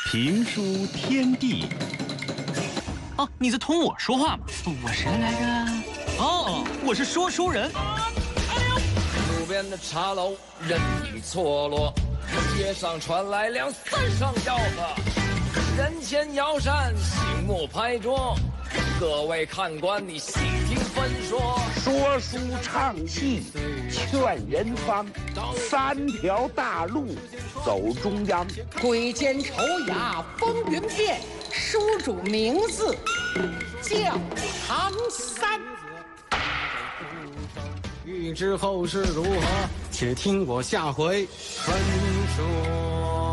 评书天地。 哦，你在同我说话吗？我谁来着？哦，我是说书人。 路边的茶楼人已错落，街上传来两三声吆喝，人前摇扇，醒目拍桌。各位看官，你细听分说。 说书唱戏劝人方，三条大路走中央。 鬼间丑雅风云变，书主名字叫唐三。 欲知后事如何，且听我下回分说。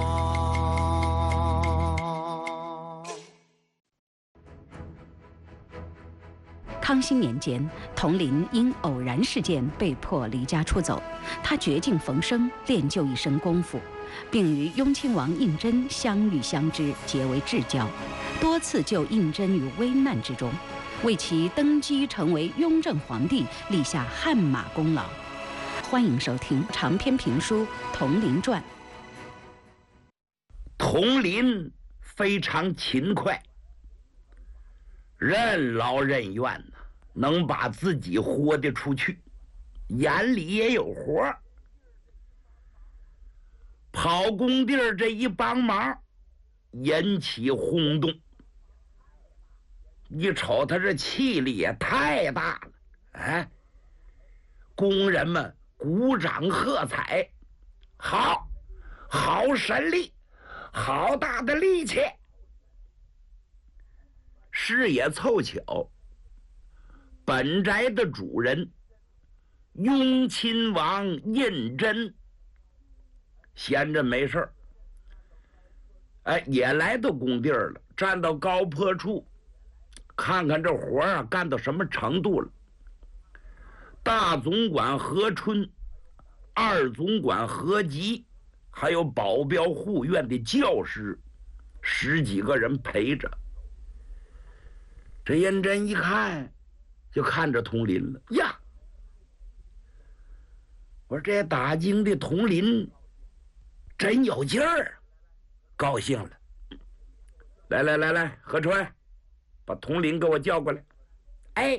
康熙年间，童林因偶然事件被迫离家出走，他绝境逢生，练就一身功夫，并与雍亲王胤禛相遇相知，结为至交，多次救胤禛于危难之中，为其登基成为雍正皇帝立下汗马功劳。欢迎收听长篇评书《童林传》。 童林非常勤快，任劳任怨呐，能把自己豁得出去，眼里也有活。跑工地这一帮忙，引起轰动。一瞅他这气力也太大了，哎，工人们鼓掌喝彩，好神力，好大的力气。事也凑巧，本宅的主人雍亲王胤禛闲着没事儿，也来到工地了，站到高坡处，看看这活啊干到什么程度了。大总管何春、二总管何吉，还有保镖护院的教师10几个人陪着。这胤禛一看，就看着童林了呀。我说这打更的童林真有劲儿，高兴了。来，何春，把童林给我叫过来。哎，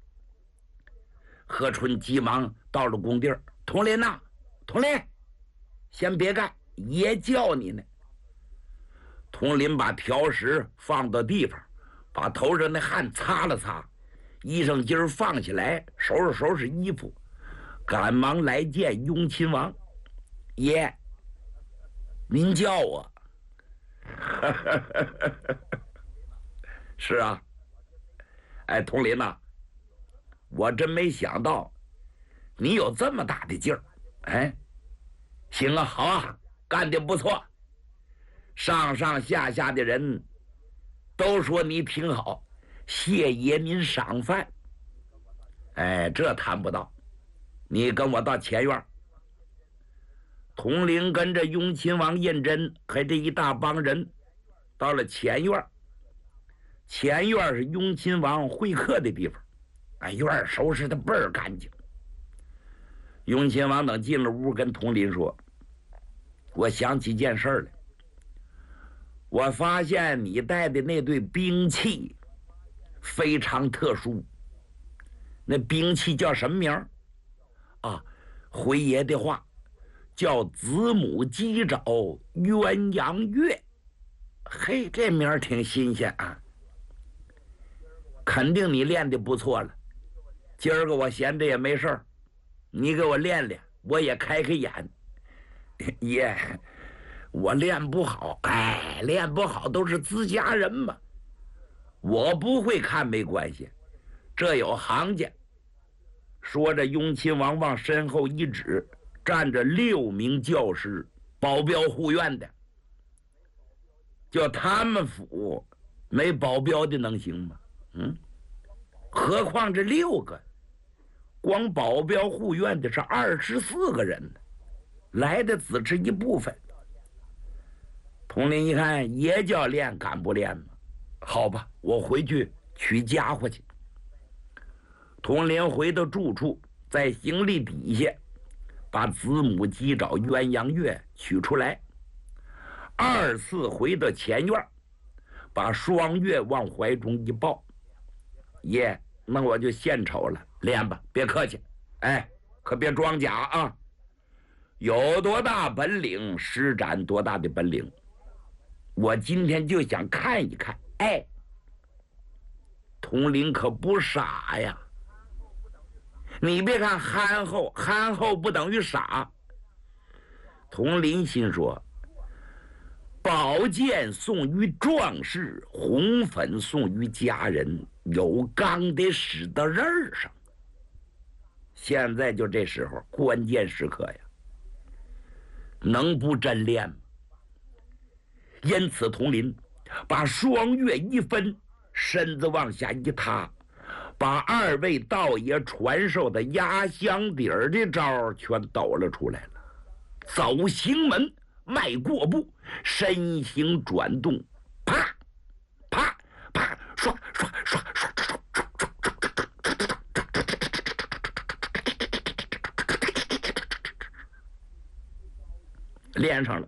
何春急忙到了工地儿。童林呐，童林，先别干，爷叫你呢。童林把条石放到地方，把头上的汗擦了擦，衣裳襟放下来，收拾衣服，赶忙来见雍亲王。爷，您叫我。是啊。哎，童林呐，我真没想到你有这么大的劲儿。哎，行啊，好啊，干得不错，上下的人都说你挺好，谢爷您赏饭。哎，这谈不到，你跟我到前院。童林跟着雍亲王胤禛和这一大帮人到了前院。前院是雍亲王会客的地方，院收拾的倍儿干净。雍亲王等进了屋，跟童林说：“我想起件事来，我发现你带的那对兵器非常特殊。那兵器叫什么名儿？啊，回爷的话叫子母鸡爪鸳鸯月。嘿，这名儿挺新鲜啊！肯定你练的不错了。今儿个我闲着也没事儿，你给我练练，我也开眼。爷，我练不好，练不好都是自家人嘛。我不会看没关系，这有行家。”说着，雍亲王往身后一指，站着6名教师，保镖护院的。就他们府没保镖的能行吗？何况这6个，光保镖护院的是24个人呢，来的只是一部分。童林一看，爷叫练，敢不练吗？好吧，我回去取家伙去。童林回到住处，在行李底下把子母鸡爪鸳鸯月取出来， 二次回到前院，把双月往怀中一抱，爷，那我就献丑了，练吧，别客气，哎，可别装假啊！有多大本领，施展多大的本领。我今天就想看一看，哎，佟林可不傻呀。你别看憨厚，憨厚不等于傻。佟林心说：宝剑送于壮士，红粉送于佳人，有钢得使到刃上。现在就这时候，关键时刻呀，能不真练吗？因此，佟林把双月一分，身子往下一塌，把二位道爷传授的压箱底儿的招全抖了出来了。走行门，迈过步，身形转动，啪啪啪，刷刷刷刷刷刷刷刷，练上了。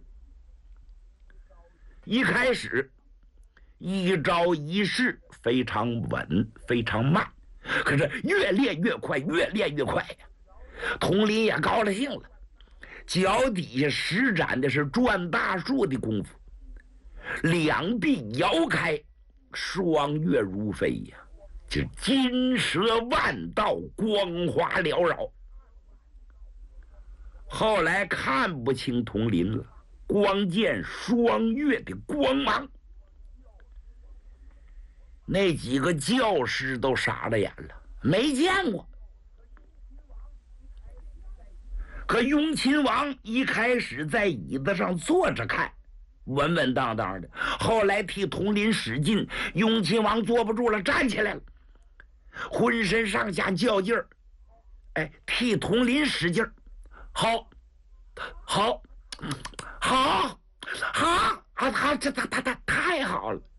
一开始一招一式非常稳，非常慢，可是越练越快，越练越快呀。佟林也高了兴了，脚底下施展的是转大树的功夫，两臂摇开，双月如飞呀，就金蛇万道，光华缭绕。后来看不清佟林了，光见双月的光芒，那几个教师都傻了眼了，没见过。可雍亲王一开始在椅子上坐着看，稳稳当当的，后来替佟林使劲，雍亲王坐不住了，站起来了，浑身上下较劲儿，哎，替佟林使劲儿，好，好，好，好啊！这他太好了。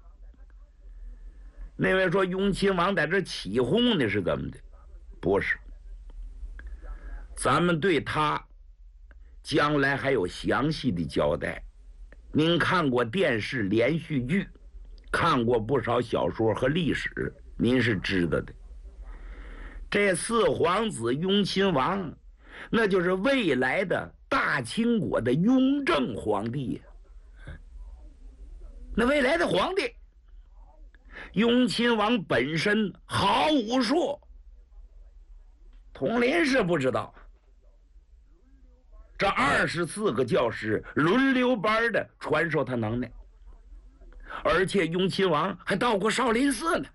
那位说雍亲王在这起哄呢，是怎么的？不是，咱们对他将来还有详细的交代。您看过电视连续剧，看过不少小说和历史，您是知道的。这四皇子雍亲王，那就是未来的大清国的雍正皇帝。那未来的皇帝，雍亲王本身好武术，佟林是不知道。这24个教师轮流班的传授他能耐，而且雍亲王还到过少林寺呢。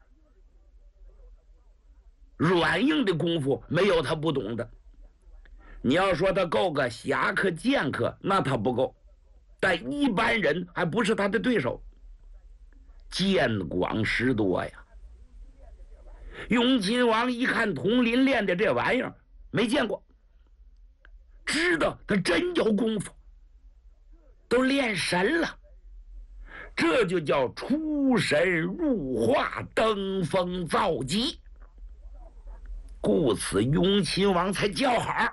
软硬的功夫没有他不懂的。你要说他够个侠客剑客，那他不够，但一般人还不是他的对手。见广识多呀。雍亲王一看佟林练的这玩意儿，没见过，知道他真有功夫，都练神了，这就叫出神入化，登峰造极。故此雍亲王才叫好。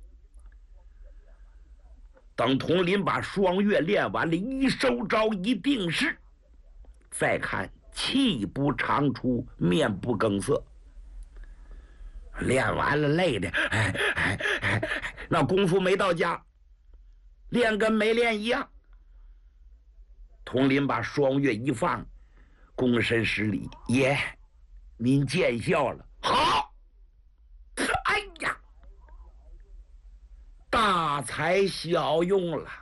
等佟林把双月练完了，一收招一定势，再看气不长出，面不更色。练完了累的，那功夫没到家，练跟没练一样。佟林把双月一放，躬身施礼：“爷，您见笑了。”好，哎呀，大材小用了。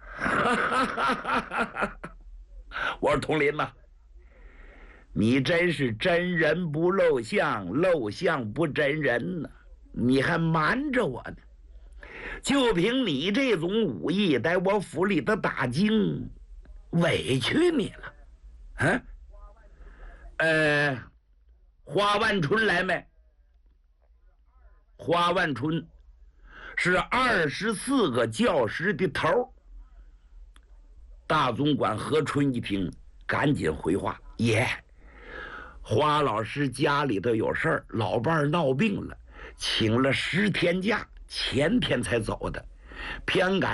我说佟林呐，你真是真人不露相，露相不真人呢，你还瞒着我呢。就凭你这种武艺，在我府里头打精，委屈你了。花万春来没？花万春是24个教师的头。大总管何春一听，赶紧回话：“爷，花老师家里头有事儿，老伴儿闹病了，请了10天假，前天才走的，偏赶